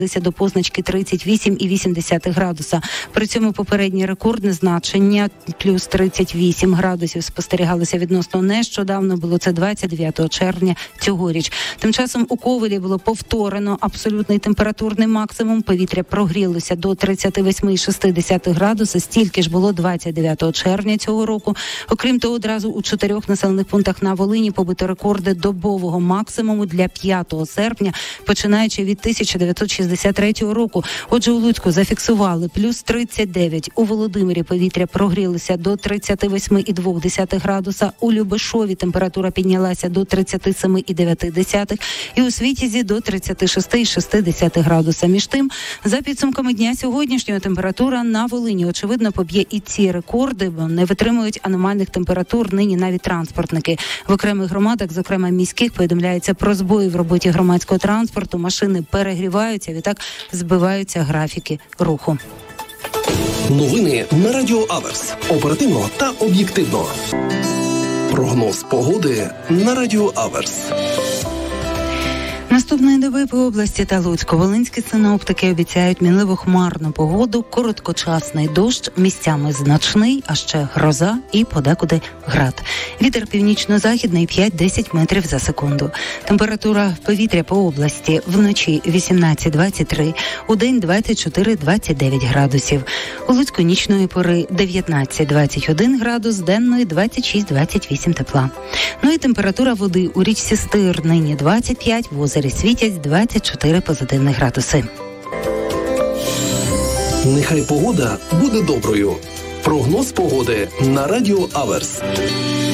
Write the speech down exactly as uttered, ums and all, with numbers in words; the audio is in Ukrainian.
до позначки тридцять вісім цілих вісім десятих градуса. При цьому попереднє рекордне значення плюс тридцять вісім градусів спостерігалося відносно нещодавно, було це двадцять дев'ятого червня цьогоріч. Тим часом у Ковелі було повторено абсолютний температурний максимум. Повітря прогрілося до тридцять вісім цілих шість десятих градуса, стільки ж було двадцять дев'ятого червня цього року. Окрім того, одразу у чотирьох населених пунктах на Волині побито рекорди добового максимуму для п'ятого серпня, починаючи від тисяча дев'ятсот шістдесят третього року. Отже, у Луцьку зафіксували плюс тридцять дев'ять, у Володимирі повітря прогрілося до тридцять вісім цілих дві десятих градуса, у Любешові температура піднялася до тридцять сім цілих дев'ять десятих і у Світязі до тридцять шість цілих шість десятих градуса. Між тим, за підсумками дня сьогоднішнього, температура на Волині, очевидно, поб'є і ці рекорди, бо не витримують аномальних температур нині навіть транспортники. В окремих громадах, зокрема міських, повідомляється про збої в роботі громадського транспорту, машини перегріваються, відтак збиваються графіки руху. Новини на Радіо Аверс. Оперативно та об'єктивно. Прогноз погоди на Радіо Аверс. Наступної доби по області та Луцьку волинські синоптики обіцяють мінливо хмарну погоду, короткочасний дощ, місцями значний, а ще гроза і подекуди град. Вітер північно-західний п'ять-десять метрів за секунду. Температура повітря по області вночі вісімнадцять двадцять три, удень двадцять чотири двадцять дев'ять градусів. У Луцьку нічної пори дев'ятнадцять двадцять один градус, денної двадцять шість двадцять вісім тепла. Ну і температура води у річці Стир нині двадцять п'ять, в озері Світязь двадцять чотири позитивних градуси. Нехай погода буде доброю. Прогноз погоди на Радіо Аверс.